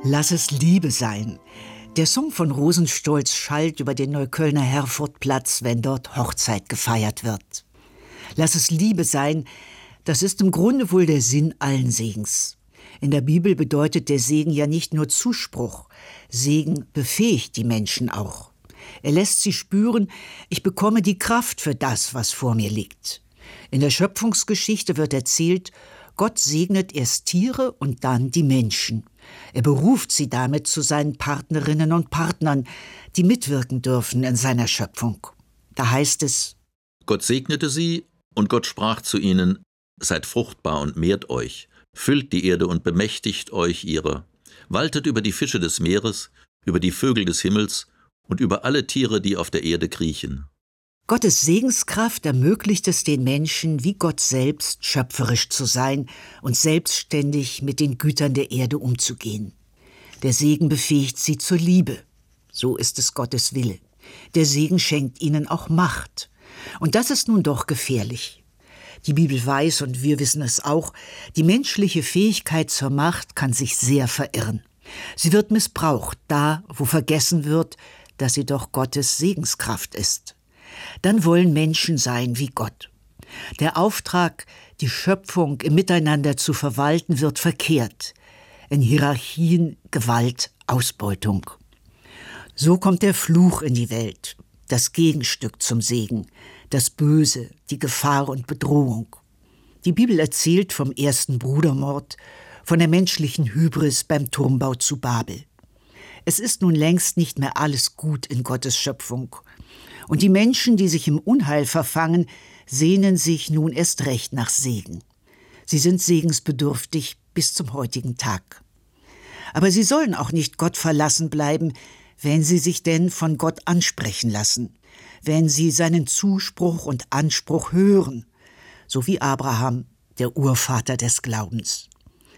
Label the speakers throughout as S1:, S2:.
S1: Lass es Liebe sein. Der Song von Rosenstolz schallt über den Neuköllner Herfordplatz, wenn dort Hochzeit gefeiert wird. Lass es Liebe sein, das ist im Grunde wohl der Sinn allen Segens. In der Bibel bedeutet der Segen ja nicht nur Zuspruch. Segen befähigt die Menschen auch. Er lässt sie spüren, ich bekomme die Kraft für das, was vor mir liegt. In der Schöpfungsgeschichte wird erzählt, Gott segnet erst Tiere und dann die Menschen. Er beruft sie damit zu seinen Partnerinnen und Partnern, die mitwirken dürfen in seiner Schöpfung. Da heißt es:
S2: Gott segnete sie, und Gott sprach zu ihnen: Seid fruchtbar und mehrt euch, füllt die Erde und bemächtigt euch ihrer, waltet über die Fische des Meeres, über die Vögel des Himmels und über alle Tiere, die auf der Erde kriechen.
S1: Gottes Segenskraft ermöglicht es den Menschen, wie Gott selbst, schöpferisch zu sein und selbstständig mit den Gütern der Erde umzugehen. Der Segen befähigt sie zur Liebe. So ist es Gottes Wille. Der Segen schenkt ihnen auch Macht. Und das ist nun doch gefährlich. Die Bibel weiß, und wir wissen es auch, die menschliche Fähigkeit zur Macht kann sich sehr verirren. Sie wird missbraucht, da, wo vergessen wird, dass sie doch Gottes Segenskraft ist. Dann wollen Menschen sein wie Gott. Der Auftrag, die Schöpfung im Miteinander zu verwalten, wird verkehrt. In Hierarchien, Gewalt, Ausbeutung. So kommt der Fluch in die Welt, das Gegenstück zum Segen, das Böse, die Gefahr und Bedrohung. Die Bibel erzählt vom ersten Brudermord, von der menschlichen Hybris beim Turmbau zu Babel. Es ist nun längst nicht mehr alles gut in Gottes Schöpfung. Und die Menschen, die sich im Unheil verfangen, sehnen sich nun erst recht nach Segen. Sie sind segensbedürftig bis zum heutigen Tag. Aber sie sollen auch nicht Gott verlassen bleiben, wenn sie sich denn von Gott ansprechen lassen, wenn sie seinen Zuspruch und Anspruch hören, so wie Abraham, der Urvater des Glaubens.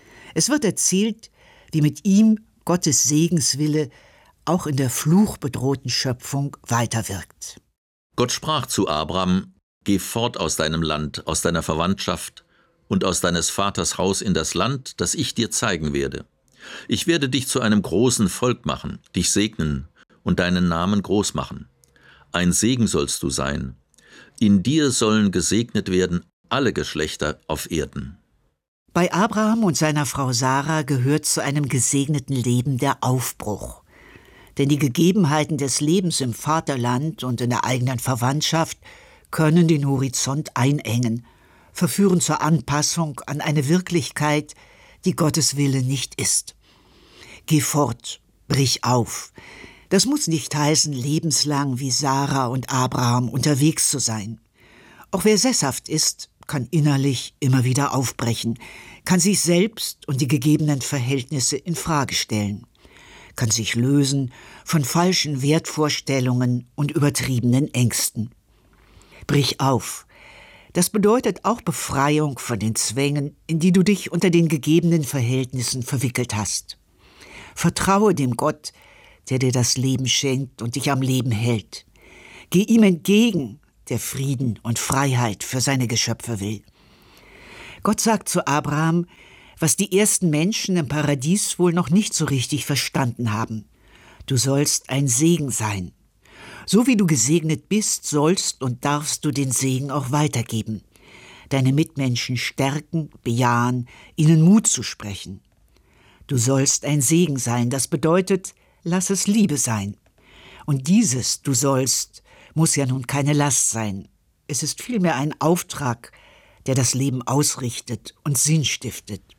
S1: Es wird erzählt, wie mit ihm Gottes Segenswille auch in der fluchbedrohten Schöpfung weiterwirkt.
S2: Gott sprach zu Abram: Geh fort aus deinem Land, aus deiner Verwandtschaft und aus deines Vaters Haus in das Land, das ich dir zeigen werde. Ich werde dich zu einem großen Volk machen, dich segnen und deinen Namen groß machen. Ein Segen sollst du sein. In dir sollen gesegnet werden alle Geschlechter auf Erden.
S1: Bei Abraham und seiner Frau Sarah gehört zu einem gesegneten Leben der Aufbruch. Denn die Gegebenheiten des Lebens im Vaterland und in der eigenen Verwandtschaft können den Horizont einengen, verführen zur Anpassung an eine Wirklichkeit, die Gottes Wille nicht ist. Geh fort, brich auf. Das muss nicht heißen, lebenslang wie Sarah und Abraham unterwegs zu sein. Auch wer sesshaft ist, kann innerlich immer wieder aufbrechen, kann sich selbst und die gegebenen Verhältnisse in Frage stellen, kann sich lösen von falschen Wertvorstellungen und übertriebenen Ängsten. Brich auf. Das bedeutet auch Befreiung von den Zwängen, in die du dich unter den gegebenen Verhältnissen verwickelt hast. Vertraue dem Gott, der dir das Leben schenkt und dich am Leben hält. Geh ihm entgegen, der Frieden und Freiheit für seine Geschöpfe will. Gott sagt zu Abraham, was die ersten Menschen im Paradies wohl noch nicht so richtig verstanden haben. Du sollst ein Segen sein. So wie du gesegnet bist, sollst und darfst du den Segen auch weitergeben. Deine Mitmenschen stärken, bejahen, ihnen Mut zu sprechen. Du sollst ein Segen sein, das bedeutet, lass es Liebe sein. Und dieses Du sollst muss ja nun keine Last sein. Es ist vielmehr ein Auftrag, der das Leben ausrichtet und Sinn stiftet.